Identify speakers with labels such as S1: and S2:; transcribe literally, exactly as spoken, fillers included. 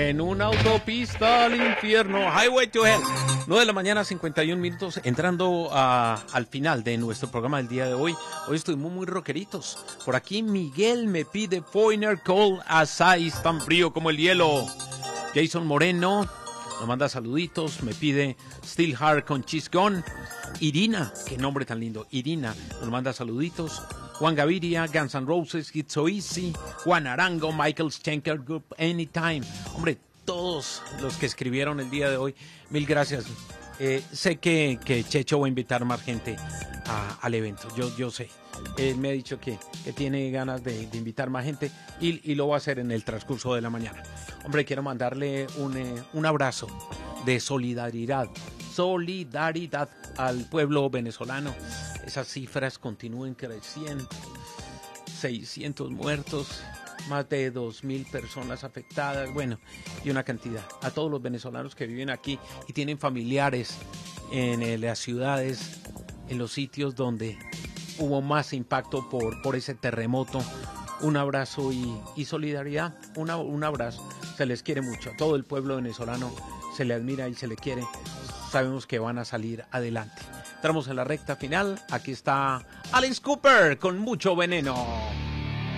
S1: En una autopista al infierno, Highway to Hell. nueve de la mañana, cincuenta y un minutos, entrando a, al final de nuestro programa del día de hoy. Hoy estuvimos muy rockeritos. Por aquí Miguel me pide Foreigner Cold as Ice, tan frío como el hielo. Jason Moreno nos manda saluditos, me pide Still Hard con Cheese Gone. Irina, qué nombre tan lindo, Irina nos manda saluditos. Juan Gaviria, Guns N' Roses, It's So Easy, Juan Arango, Michael Schenker Group, Anytime. Hombre, todos los que escribieron el día de hoy, mil gracias. Eh, sé que, que Checho va a invitar más gente a, al evento, yo, yo sé. Él me ha dicho que, que tiene ganas de, de invitar más gente y, y lo va a hacer en el transcurso de la mañana. Hombre, quiero mandarle un, eh, un abrazo de solidaridad, solidaridad al pueblo venezolano. Esas cifras continúen creciendo. seiscientos muertos, más de dos mil personas afectadas, bueno, y una cantidad. A todos los venezolanos que viven aquí y tienen familiares en eh, las ciudades, en los sitios donde hubo más impacto por, por ese terremoto, un abrazo y, y solidaridad, una, un abrazo. Se les quiere mucho, a todo el pueblo venezolano se le admira y se le quiere. Sabemos que van a salir adelante. Entramos en la recta final. Aquí está Alice Cooper con Mucho Veneno.